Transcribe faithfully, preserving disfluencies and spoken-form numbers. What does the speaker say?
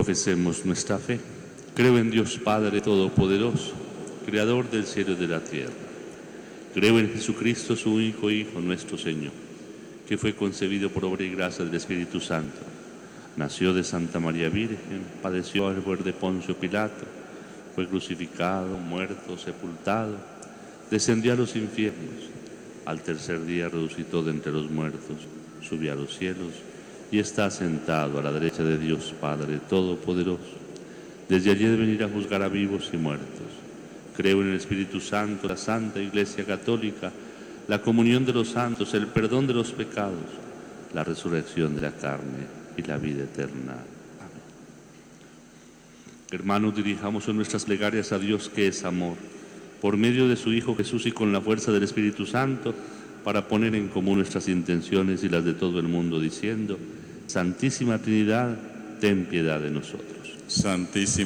Profesemos nuestra fe. Creo en Dios Padre Todopoderoso, Creador del cielo y de la tierra. Creo en Jesucristo, su único Hijo, nuestro Señor, que fue concebido por obra y gracia del Espíritu Santo. Nació de Santa María Virgen, padeció al poder de Poncio Pilato, fue crucificado, muerto, sepultado, descendió a los infiernos. Al tercer día resucitó de entre los muertos, subió a los cielos y está sentado a la derecha de Dios Padre Todopoderoso. Desde allí de venir a juzgar a vivos y muertos. Creo en el Espíritu Santo, la Santa Iglesia Católica, la comunión de los santos, el perdón de los pecados, la resurrección de la carne y la vida eterna. Amén. Hermanos, dirijamos nuestras plegarias a Dios, que es amor, por medio de su Hijo Jesús y con la fuerza del Espíritu Santo, para poner en común nuestras intenciones y las de todo el mundo, diciendo: Santísima Trinidad, ten piedad de nosotros. Santísima